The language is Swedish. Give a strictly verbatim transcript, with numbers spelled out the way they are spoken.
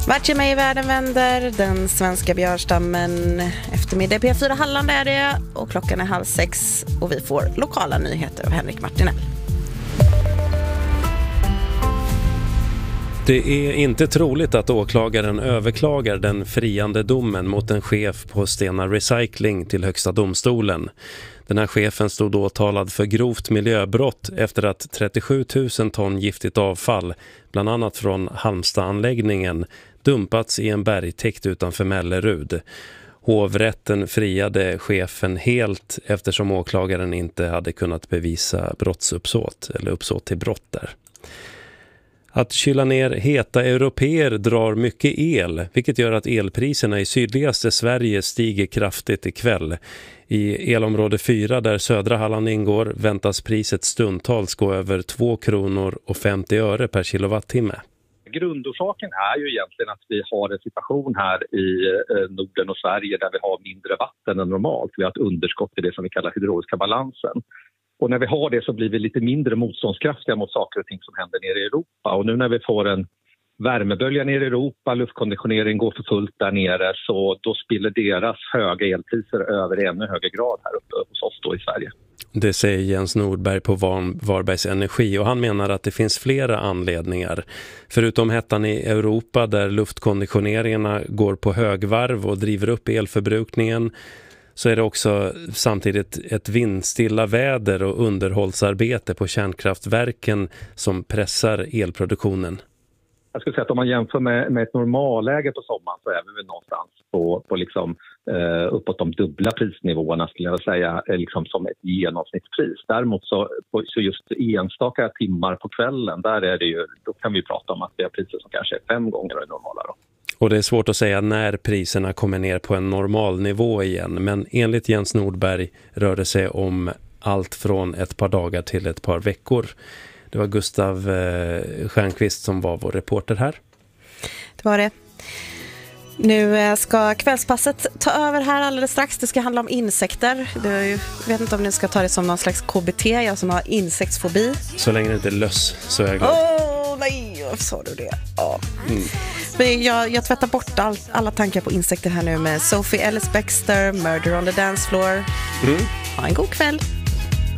Vart mig i världen vänder, den svenska björnstammen. Eftermiddag P fyra Halland är det och klockan är halv sex och vi får lokala nyheter av Henrik Martinell. Det är inte troligt att åklagaren överklagar den friande domen mot en chef på Stena Recycling till Högsta domstolen. Den här chefen stod åtalad för grovt miljöbrott efter att trettiosju tusen ton giftigt avfall, bland annat från Halmstad-anläggningen, dumpats i en bergtäkt utanför Mellerud. Hovrätten friade chefen helt eftersom åklagaren inte hade kunnat bevisa brottsuppsåt eller uppsåt till brott där. Att kyla ner heta europeer drar mycket el, vilket gör att elpriserna i sydligaste Sverige stiger kraftigt ikväll. I elområde fyra, där södra Halland ingår, väntas priset stundtals gå över två kronor och femtio öre per kilowattimme. Grundorsaken är ju egentligen att vi har en situation här i Norden och Sverige där vi har mindre vatten än normalt. Vi har ett underskott i det som vi kallar hydrologiska balansen. Och när vi har det så blir vi lite mindre motståndskraftiga mot saker och ting som händer nere i Europa. Och nu när vi får en värmebölja nere i Europa, luftkonditionering går för fullt där nere, så då spiller deras höga elpriser över i ännu högre grad här uppe hos oss då i Sverige. Det säger Jens Nordberg på Varbergs Energi och han menar att det finns flera anledningar. Förutom hettan i Europa där luftkonditioneringarna går på högvarv och driver upp elförbrukningen, så är det också samtidigt ett vindstilla väder och underhållsarbete på kärnkraftverken som pressar elproduktionen. Jag skulle säga att om man jämför med, med ett normalläge på sommaren så är vi någonstans på, på liksom, eh, uppåt de dubbla prisnivåerna skulle jag säga, liksom som ett genomsnittspris. Däremot så, på, så just enstaka timmar på kvällen, där är det ju, då kan vi prata om att vi har priser som kanske är fem gånger det normala då. Och det är svårt att säga när priserna kommer ner på en normal nivå igen. Men enligt Jens Nordberg rör det sig om allt från ett par dagar till ett par veckor. Det var Gustav eh, Stjernqvist som var vår reporter här. Det var det. Nu ska kvällspasset ta över här alldeles strax. Det ska handla om insekter. Jag vet inte om ni ska ta det som någon slags K B T, jag som har insektsfobi. Så länge det inte är löss så är jag glad. Åh, oh, nej, varför sa du det? Ja. Mm. Men jag, jag tvättar bort all, alla tankar på insekter här nu med Sophie Ellis-Bextor, Murder on the Dance Floor. Mm. Ha en god kväll.